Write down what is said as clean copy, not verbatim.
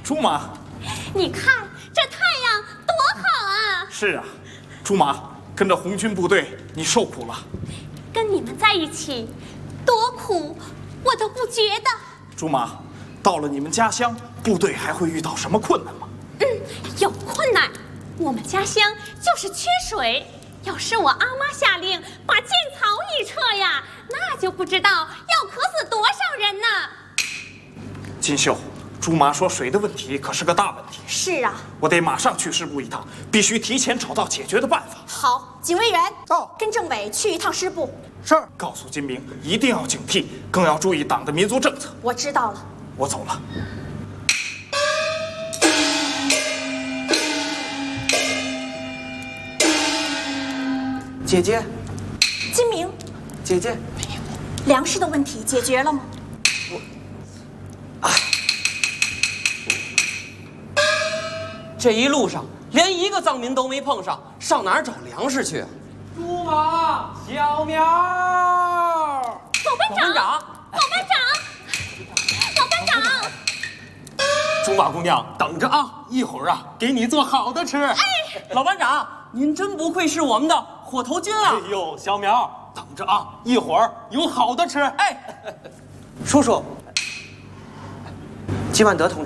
朱马， 你看这太阳多好啊！ 是啊，朱马，跟着红军部队，你受苦了。 跟你们在一起，多苦我都不觉得。 朱马，到了你们家乡，部队还会遇到什么困难吗？ 有困难。我们家乡就是缺水，要是我阿妈下令把涧槽一撤呀，那就不知道要渴死多少人呢。 金秀，朱马说水的问题可是个大问题。 是啊， 我得马上去师部一趟，必须提前找到解决的办法。 好，警卫员到， 跟政委去一趟师部。 是。 告诉金明，一定要警惕，更要注意党的民族政策。 我知道了。 我走了。 姐姐， 金明， 姐姐， 粮食的问题解决了吗？ 这一路上连一个藏民都没碰上，上哪儿找粮食去？ 朱马，小苗。 老班长，老班长，老班长。 朱马姑娘，等着啊，一会儿啊，给你做好的吃。哎， 老班长，您真不愧是我们的火头军啊！ 哎呦，小苗，等着啊，一会儿有好的吃。哎， 叔叔，吉万德同志，